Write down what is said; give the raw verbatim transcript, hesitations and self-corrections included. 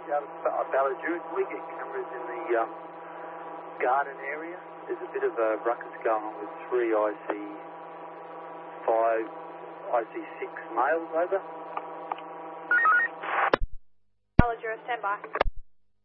out of uh, Ballajoo. We get cameras in the um, garden area. There's a bit of a ruckus going on with three I C five, I C six males over. Ballajoo, stand by.